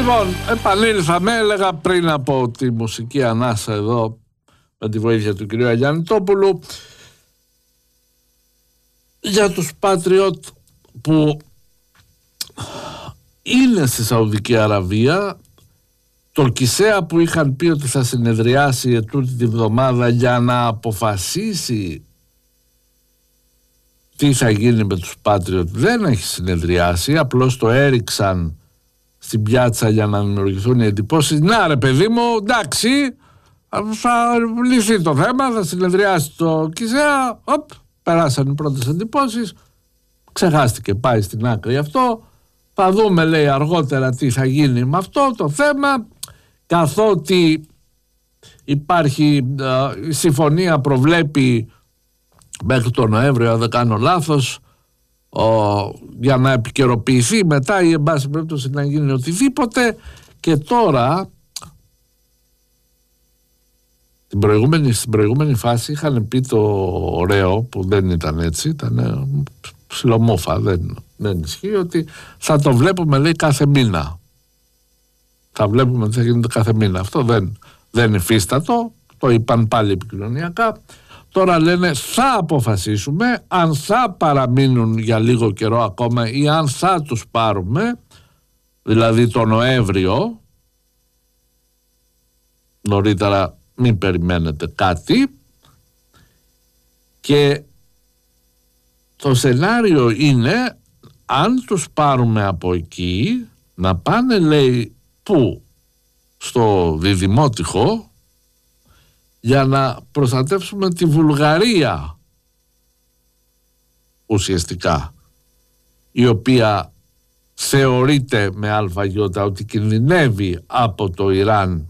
Λοιπόν, επανήλθαμε, έλεγα πριν από τη μουσική ανάσα εδώ με τη βοήθεια του κυρίου Αγιαννητόπουλου για τους Patriot που είναι στη Σαουδική Αραβία. Το ΚΙΣΕΑ που είχαν πει ότι θα συνεδριάσει ετούτη τη βδομάδα για να αποφασίσει τι θα γίνει με τους Patriot δεν έχει συνεδριάσει, απλώς το έριξαν στην πιάτσα για να δημιουργηθούν οι εντυπώσεις. Να ρε παιδί μου, εντάξει, θα λυθεί το θέμα, θα συνεδριάσει το ΚΙΣΕΑ. Περάσαν οι πρώτες εντυπώσεις, ξεχάστηκε, πάει στην άκρη αυτό. Θα δούμε, λέει, αργότερα τι θα γίνει με αυτό το θέμα, καθότι υπάρχει η συμφωνία προβλέπει μέχρι τον Νοέμβριο, αν δεν κάνω λάθος, για να επικαιροποιηθεί μετά ή εν πάση περίπτωση να γίνει οτιδήποτε. Και τώρα στην προηγούμενη φάση είχαν πει το ωραίο, που δεν ήταν έτσι, ήταν ψιλομόφα, δεν ισχύει, ότι θα το βλέπουμε, λέει, κάθε μήνα. Θα βλέπουμε ότι θα γίνεται κάθε μήνα. Αυτό δεν υφίστατο, το είπαν πάλι επικοινωνιακά. Τώρα λένε θα αποφασίσουμε αν θα παραμείνουν για λίγο καιρό ακόμα ή αν θα τους πάρουμε, δηλαδή το Νοέμβριο. Νωρίτερα μην περιμένετε κάτι. Και το σενάριο είναι, αν τους πάρουμε από εκεί, να πάνε, λέει, πού? Στο Διδημότυχο, για να προστατεύσουμε τη Βουλγαρία ουσιαστικά, η οποία θεωρείται με αλφαγιώτα ότι κινδυνεύει από το Ιράν.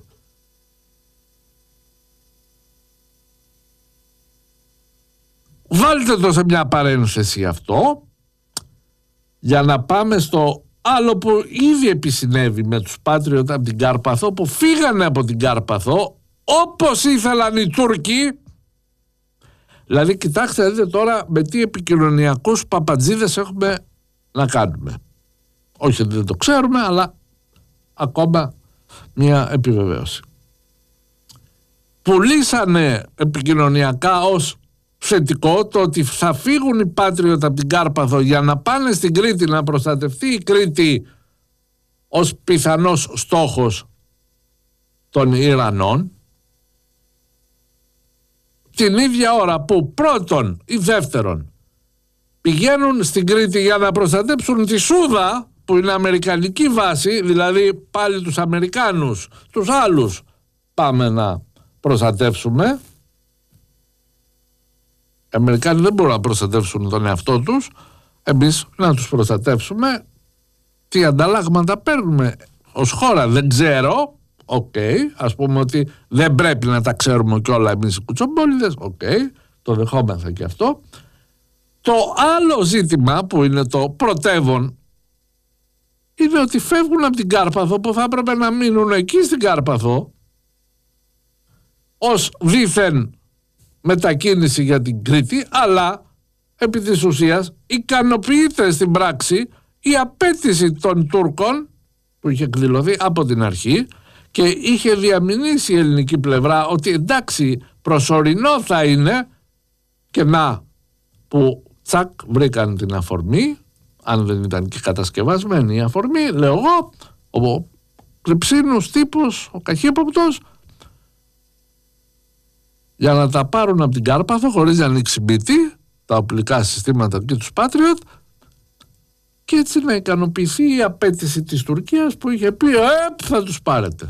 Βάλτε το σε μια παρένθεση αυτό, για να πάμε στο άλλο που ήδη επισυνέβη με τους Patriot από την Κάρπαθο, που φύγανε από την Κάρπαθο όπως ήθελαν οι Τούρκοι. Δηλαδή, κοιτάξτε, δείτε τώρα με τι επικοινωνιακούς παπατζίδες έχουμε να κάνουμε. Όχι ότι δεν το ξέρουμε, αλλά ακόμα μια επιβεβαίωση. Πουλήσανε επικοινωνιακά ως θετικό το ότι θα φύγουν οι Patriot από την Κάρπαθο για να πάνε στην Κρήτη, να προστατευτεί η Κρήτη ως πιθανός στόχος των Ιρανών, την ίδια ώρα που πρώτον ή δεύτερον πηγαίνουν στην Κρήτη για να προστατέψουν τη Σούδα, που είναι αμερικανική βάση, δηλαδή πάλι τους Αμερικάνους, τους άλλους πάμε να προστατεύσουμε. Οι Αμερικάνοι δεν μπορούν να προστατεύσουν τον εαυτό τους, εμείς να τους προστατεύσουμε. Τι ανταλλάγματα παίρνουμε ως χώρα δεν ξέρω. Ας πούμε ότι δεν πρέπει να τα ξέρουμε κι όλα εμείς οι κουτσομπόλιδες. Το δεχόμεθα και αυτό. Το άλλο ζήτημα που είναι το πρωτεύον είναι ότι φεύγουν από την Κάρπαθο, που θα έπρεπε να μείνουν εκεί στην Κάρπαθο ως δήθεν μετακίνηση για την Κρήτη, αλλά επί της ουσίας ικανοποιείται στην πράξη η απέτηση των Τούρκων που είχε εκδηλωθεί από την αρχή και είχε διαμηνήσει η ελληνική πλευρά ότι εντάξει, προσωρινό θα είναι, και να που τσακ βρήκαν την αφορμή, αν δεν ήταν και κατασκευασμένη η αφορμή, λέω εγώ, ο κρυψίνους τύπος, ο καχύποπτος, για να τα πάρουν από την Κάρπαθο χωρίς να ανοίξει μπίτι τα οπλικά συστήματα και τους Patriot, και έτσι να ικανοποιηθεί η απέτηση της Τουρκίας που είχε πει θα τους πάρετε.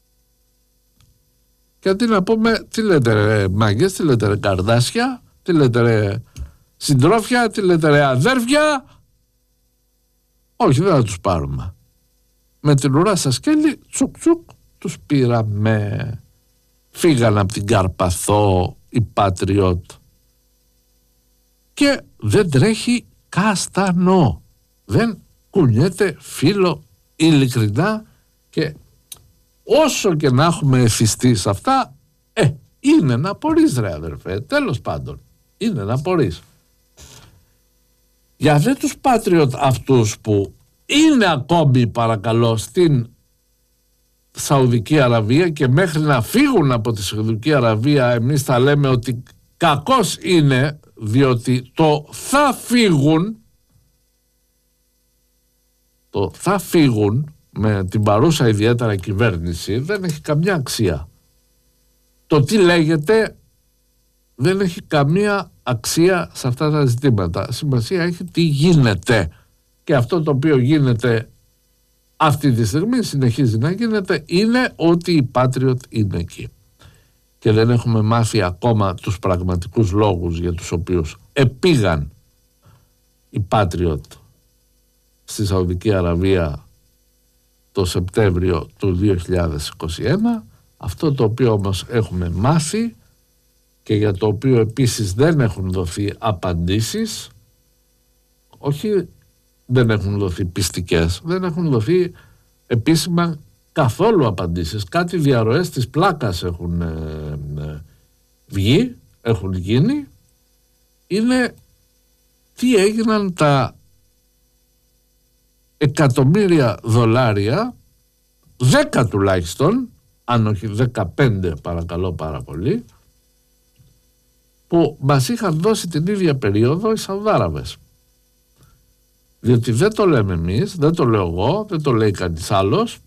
Γιατί να πούμε, τι λέτε ρε μάγκες, τι λέτε ρε καρδάσια, τι λέτε ρε συντρόφια, τι λέτε ρε αδέρφια? Όχι, δεν θα τους πάρουμε. Με την ουρά στα σκέλη, τσουκ τσουκ, τους πήραμε. Φύγαν από την Καρπαθό οι Patriot και δεν τρέχει καστανό, δεν κουνιέται φίλο ειλικρινά. Και όσο και να έχουμε εθιστεί σε αυτά, είναι να απορείς ρε αδερφέ, τέλος πάντων είναι να απορείς. Για δε τους Patriot αυτούς που είναι ακόμη, παρακαλώ, στην Σαουδική Αραβία, και μέχρι να φύγουν από τη Σαουδική Αραβία εμείς θα λέμε ότι κακώς είναι, διότι το θα φύγουν με την παρούσα ιδιαίτερα κυβέρνηση δεν έχει καμιά αξία. Το τι λέγεται δεν έχει καμία αξία σε αυτά τα ζητήματα. Σημασία έχει τι γίνεται, και αυτό το οποίο γίνεται αυτή τη στιγμή, συνεχίζει να γίνεται, είναι ότι οι Patriot είναι εκεί. Και δεν έχουμε μάθει ακόμα τους πραγματικούς λόγους για τους οποίους επήγαν οι Patriot στη Σαουδική Αραβία το Σεπτέμβριο του 2021. Αυτό το οποίο όμως έχουμε μάθει και για το οποίο επίσης δεν έχουν δοθεί απαντήσεις, όχι δεν έχουν δοθεί πιστικές, δεν έχουν δοθεί επίσημα καθόλου απαντήσεις. Κάτι διαρροές της πλάκας έχουν βγει, έχουν γίνει, είναι τι έγιναν τα εκατομμύρια δολάρια, 10 τουλάχιστον, αν όχι 15 παρακαλώ πάρα πολύ, που μας είχαν δώσει την ίδια περίοδο οι Σαουδάραβες. Διότι δεν το λέμε εμείς, δεν το λέω εγώ, δεν το λέει κανείς άλλος.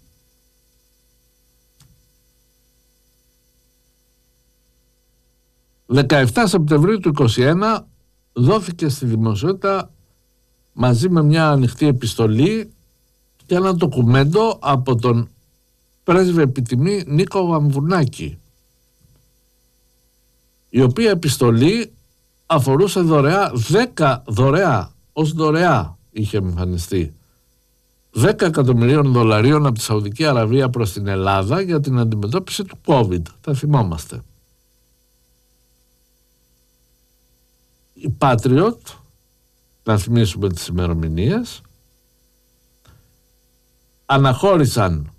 «17 Σεπτεμβρίου του 2021 δόθηκε στη δημοσιότητα μαζί με μια ανοιχτή επιστολή και ένα ντοκουμέντο από τον πρέσβη επιτιμή Νίκο Βαμβουνάκη, η οποία επιστολή αφορούσε δωρεά, 10 δωρεά, ως δωρεά είχε εμφανιστεί, 10 εκατομμυρίων δολαρίων από τη Σαουδική Αραβία προς την Ελλάδα για την αντιμετώπιση του COVID. Τα θυμόμαστε. Οι Patriot, να θυμίσουμε τις ημερομηνίες, αναχώρησαν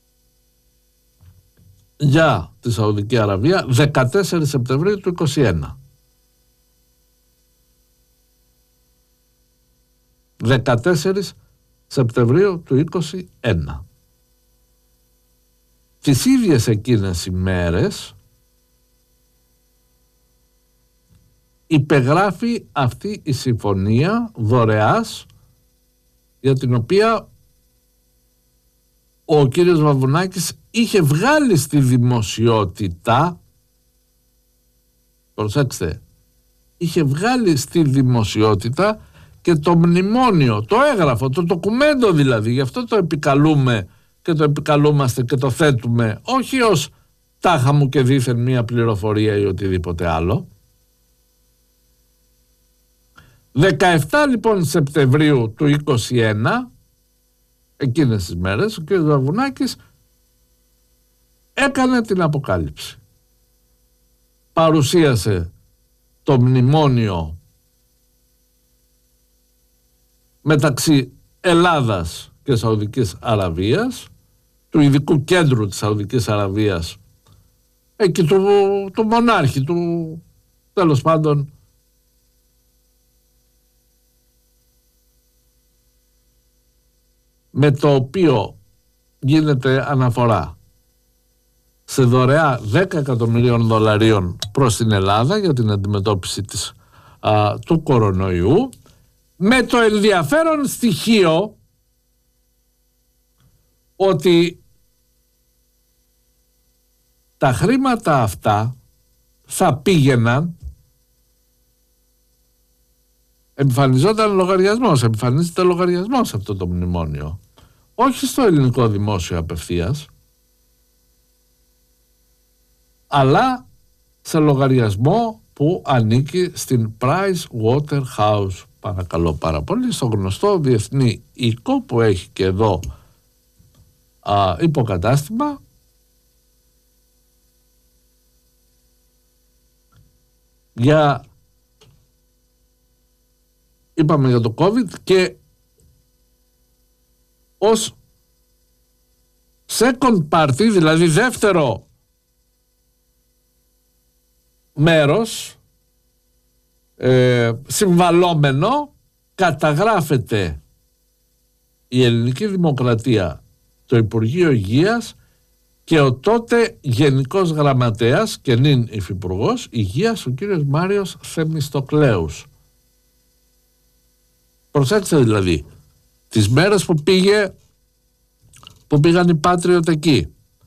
για τη Σαουδική Αραβία 14 Σεπτεμβρίου του 2021. 14 Σεπτεμβρίου του 2021. Τις ίδιες εκείνες ημέρες υπεγράφει αυτή η συμφωνία δωρεάς, για την οποία ο κύριος Βαμβουνάκης είχε βγάλει στη δημοσιότητα, προσέξτε, είχε βγάλει στη δημοσιότητα και το μνημόνιο, το έγγραφο, το ντοκουμέντο δηλαδή, γι' αυτό το επικαλούμε και το επικαλούμαστε και το θέτουμε, όχι ως τάχα μου και δήθεν μία πληροφορία ή οτιδήποτε άλλο. 17 λοιπόν Σεπτεμβρίου του 2021, εκείνες τις μέρες, ο κ. Βαμβουνάκης έκανε την αποκάλυψη. Παρουσίασε το μνημόνιο μεταξύ Ελλάδας και Σαουδικής Αραβίας, του ειδικού κέντρου της Σαουδικής Αραβίας, εκεί του μονάρχη, του τέλος πάντων με το οποίο γίνεται αναφορά σε δωρεά 10 εκατομμυρίων δολαρίων προς την Ελλάδα για την αντιμετώπιση του κορονοϊού, με το ενδιαφέρον στοιχείο ότι τα χρήματα αυτά θα πήγαιναν, εμφανίζεται λογαριασμός αυτό το μνημόνιο, όχι στο ελληνικό δημόσιο απευθείας, αλλά σε λογαριασμό που ανήκει στην Price Waterhouse, παρακαλώ πάρα πολύ, στο γνωστό διεθνή οίκο που έχει και εδώ υποκατάστημα, είπαμε για το COVID, και ως second party, δηλαδή δεύτερο μέρος συμβαλόμενο, καταγράφεται η Ελληνική Δημοκρατία, το Υπουργείο Υγείας και ο τότε Γενικός Γραμματέας και νυν Υφυπουργός Υγείας, ο κύριος Μάριος Θεμιστοκλέους. Προσέξτε δηλαδή, τις μέρες που πήγαν οι Patriot εκεί,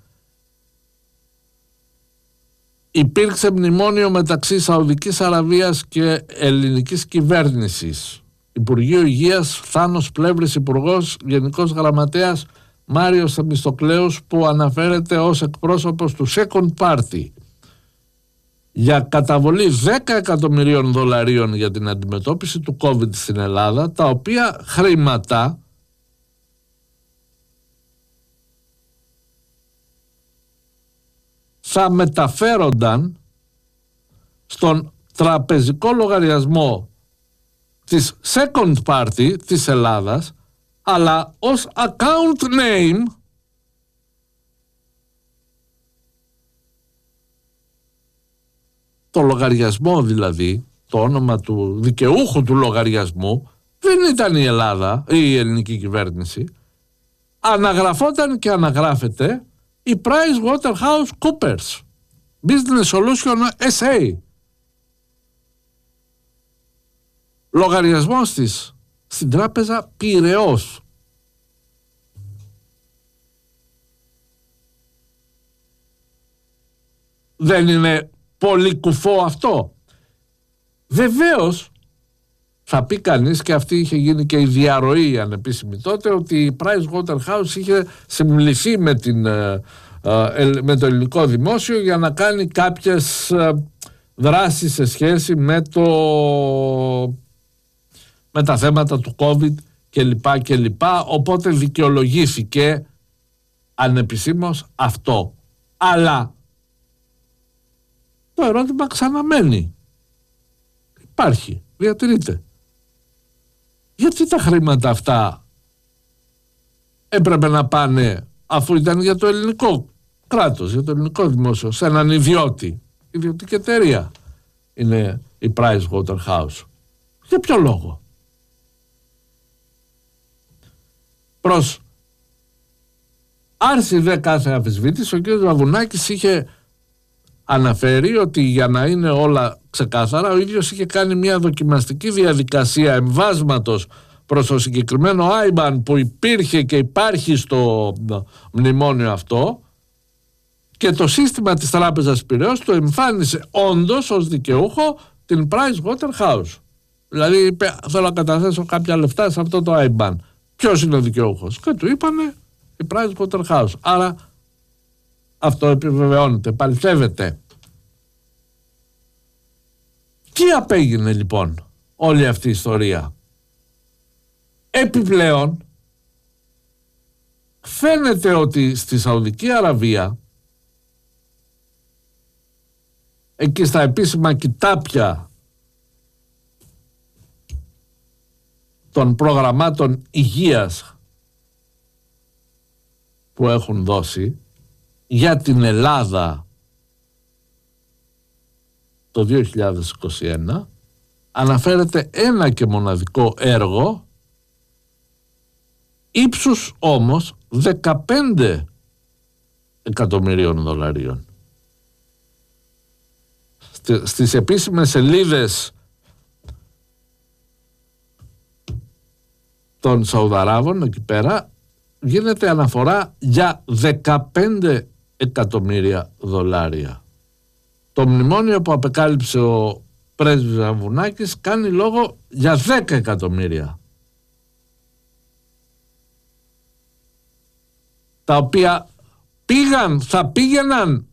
υπήρξε μνημόνιο μεταξύ Σαουδικής Αραβίας και ελληνικής κυβέρνησης. Υπουργείο Υγείας Θάνος Πλεύρης, Υπουργός, Γενικός Γραμματέας Μάριος Θεμιστοκλέους, που αναφέρεται ως εκπρόσωπος του Second Party, για καταβολή 10 εκατομμυρίων δολαρίων για την αντιμετώπιση του COVID στην Ελλάδα, τα οποία χρήματα θα μεταφέρονταν στον τραπεζικό λογαριασμό της Second Party της Ελλάδας, αλλά ως account name το λογαριασμό, δηλαδή το όνομα του δικαιούχου του λογαριασμού δεν ήταν η Ελλάδα ή η ελληνική κυβέρνηση, αναγραφόταν και αναγράφεται η PricewaterhouseCoopers Business Solution SA. Λογαριασμός της στην τράπεζα Πειραιώς. Δεν είναι πολύ κουφό αυτό? Βεβαίως θα πει κανείς, και αυτή είχε γίνει και η διαρροή ανεπίσημη τότε, ότι η Pricewaterhouse είχε συμβληθεί με το ελληνικό δημόσιο για να κάνει κάποιες δράσεις σε σχέση με τα θέματα του COVID κλπ. Οπότε δικαιολογήθηκε ανεπισήμως αυτό. Αλλά το ερώτημα ξαναμένει. Υπάρχει, διατηρείται. Γιατί τα χρήματα αυτά έπρεπε να πάνε, αφού ήταν για το ελληνικό κράτος, για το ελληνικό δημόσιο, σε έναν ιδιωτική εταιρεία είναι η Pricewaterhouse? Για ποιο λόγο? Προς άρση δε κάθε αμφισβήτηση, ο κ. Βαβουνάκης είχε αναφέρει ότι για να είναι όλα ξεκάθαρα, ο ίδιος είχε κάνει μια δοκιμαστική διαδικασία εμβάσματος προς το συγκεκριμένο IBAN που υπήρχε και υπάρχει στο μνημόνιο αυτό, και το σύστημα της Τράπεζας Πειραιώς το εμφάνισε όντως ως δικαιούχο την Pricewaterhouse. Δηλαδή είπε, θέλω να καταθέσω κάποια λεφτά σε αυτό το IBAN. Ποιος είναι ο δικαιούχος? Και του είπανε η Pricewaterhouse. Άρα αυτό επιβεβαιώνεται, επαληθεύεται. Τι απέγινε λοιπόν όλη αυτή η ιστορία? Επιπλέον φαίνεται ότι στη Σαουδική Αραβία, εκεί στα επίσημα κοιτάπια των προγραμμάτων υγείας που έχουν δώσει για την Ελλάδα το 2021, αναφέρεται ένα και μοναδικό έργο ύψους όμως 15 εκατομμυρίων δολαρίων. Στις επίσημες σελίδες των Σαουδαράβων εκεί πέρα γίνεται αναφορά για 15 εκατομμύρια δολάρια. Το μνημόνιο που απεκάλυψε ο πρέσβης Βαβουνάκης κάνει λόγο για 10 εκατομμύρια. Τα οποία θα πήγαιναν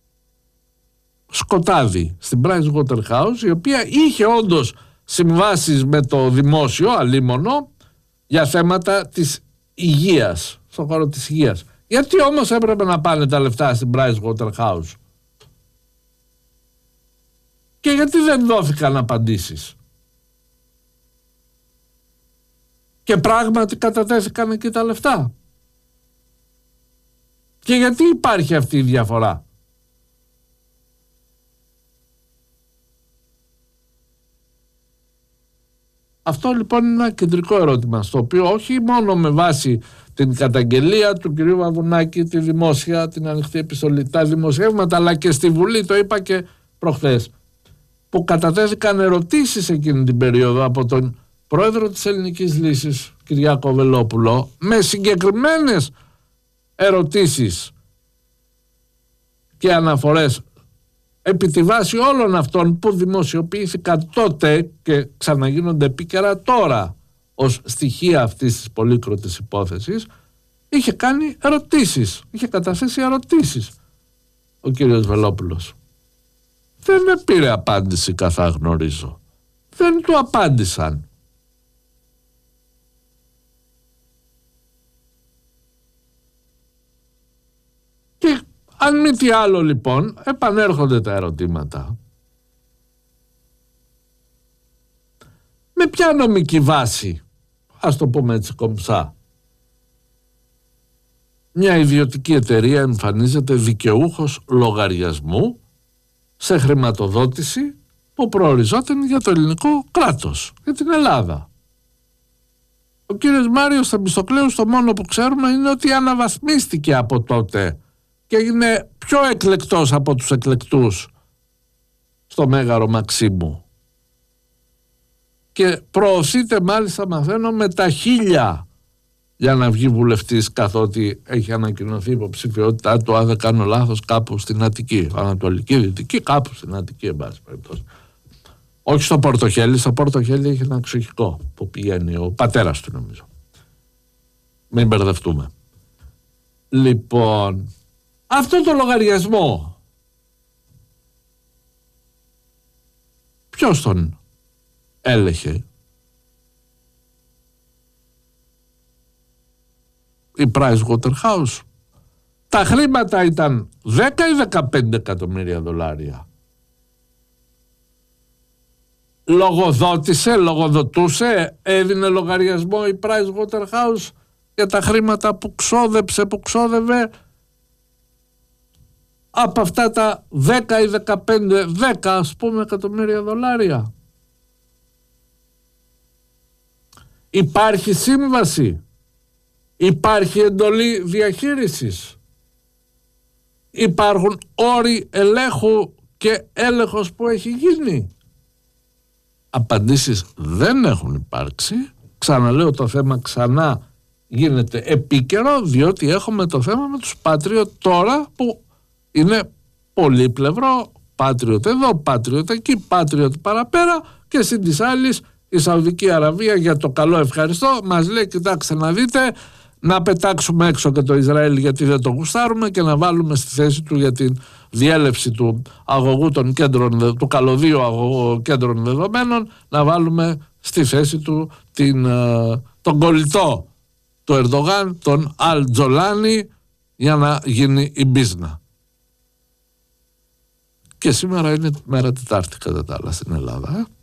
σκοτάδι στην Pricewaterhouse, η οποία είχε όντως συμβάσεις με το δημόσιο αλίμονο για θέματα της υγείας, στον χώρο της υγείας. Γιατί όμως έπρεπε να πάνε τα λεφτά στην Pricewaterhouse? Και γιατί δεν δόθηκαν απαντήσεις? Και πράγματι κατατέθηκαν εκεί τα λεφτά? Και γιατί υπάρχει αυτή η διαφορά? Αυτό λοιπόν είναι ένα κεντρικό ερώτημα, στο οποίο όχι μόνο με βάση την καταγγελία του κ. Βαβουνάκη, τη δημόσια, την ανοιχτή επιστολή, τα δημοσιεύματα, αλλά και στη Βουλή, το είπα και προχθές, που κατατέθηκαν ερωτήσεις εκείνη την περίοδο από τον πρόεδρο της Ελληνικής Λύσης, Κυριάκο Βελόπουλο, με συγκεκριμένες ερωτήσεις και αναφορές επί τη βάση όλων αυτών που δημοσιοποιήθηκαν τότε και ξαναγίνονται επίκαιρα τώρα ως στοιχεία αυτής της πολύκροτης υπόθεσης. Είχε κάνει ερωτήσεις, είχε καταθέσει ερωτήσεις ο κύριος Βελόπουλος. Δεν πήρε απάντηση, καθά γνωρίζω. Δεν του απάντησαν. Και αν μη τι άλλο λοιπόν, επανέρχονται τα ερωτήματα. Με ποια νομική βάση, ας το πούμε έτσι κομψά, μια ιδιωτική εταιρεία εμφανίζεται δικαιούχος λογαριασμού σε χρηματοδότηση που προοριζόταν για το ελληνικό κράτος, για την Ελλάδα. Ο κύριος Μάριος Θεμιστοκλέους, το μόνο που ξέρουμε είναι ότι αναβαθμίστηκε από τότε και έγινε πιο εκλεκτός από τους εκλεκτούς στο Μέγαρο Μαξίμου. Και προωθείται, μάλιστα μαθαίνω, με τα 1000 για να βγει βουλευτής, καθότι έχει ανακοινωθεί υποψηφιότητά του, αν δεν κάνω λάθος, κάπου στην Αττική, Ανατολική, Δυτική, κάπου στην Αττική, εν πάση περιπτώσει. Όχι στο Πορτοχέλι, στο Πορτοχέλι έχει ένα εξοχικό που πηγαίνει ο πατέρας του, νομίζω. Μην μπερδευτούμε. Λοιπόν, αυτό το λογαριασμό ποιος τον έλεγε? Η PricewaterhouseCoopers. Τα χρήματα ήταν 10 ή 15 εκατομμύρια δολάρια. Λογοδοτούσε, έδινε λογαριασμό η PricewaterhouseCoopers για τα χρήματα που ξόδευε από αυτά τα 10 ή 10 ας πούμε εκατομμύρια δολάρια. Υπάρχει σύμβαση, υπάρχει εντολή διαχείρισης, υπάρχουν όροι ελέγχου και έλεγχος που έχει γίνει. Απαντήσεις δεν έχουν υπάρξει. Ξαναλέω, το θέμα ξανά γίνεται επίκαιρο, διότι έχουμε το θέμα με τους Patriot τώρα, που είναι πολύπλευρο. Patriot εδώ, Patriot εκεί, Patriot παραπέρα, και συν της άλλης η Σαουδική Αραβία, για το καλό ευχαριστώ, μας λέει, κοιτάξτε να δείτε, να πετάξουμε έξω και το Ισραήλ γιατί δεν το γουστάρουμε και να βάλουμε στη θέση του για την διέλευση του αγωγού των κέντρων, του καλωδίου αγωγού κέντρων δεδομένων, να βάλουμε στη θέση του τον κολλητό του Ερντογάν, τον Αλ Τζολάνι, για να γίνει η μπίζνα. Και σήμερα είναι μέρα Τετάρτη κατά τα άλλα στην Ελλάδα.